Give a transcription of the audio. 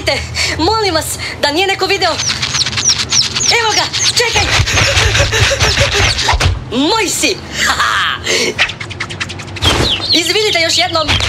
Čekajte, molim vas, da nije neko video. Evo ga, čekaj. Moj si. Izvinite još jednom.